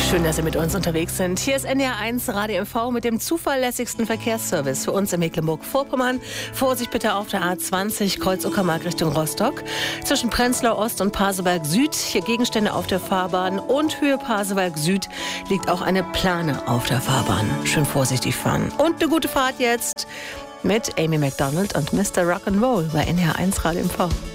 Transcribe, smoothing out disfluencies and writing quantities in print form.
Schön, dass Sie mit uns unterwegs sind. Hier ist NDR1 Radio MV mit dem zuverlässigsten Verkehrsservice für uns in Mecklenburg-Vorpommern. Vorsicht bitte auf der A20 Kreuz-Uckermark Richtung Rostock. Zwischen Prenzlau Ost und Pasewalk Süd. Hier Gegenstände auf der Fahrbahn. Und Höhe Pasewalk Süd liegt auch eine Plane auf der Fahrbahn. Schön vorsichtig fahren. Und eine gute Fahrt jetzt mit Amy Macdonald und Mr. Rock'n'Roll bei NDR1 Radio MV.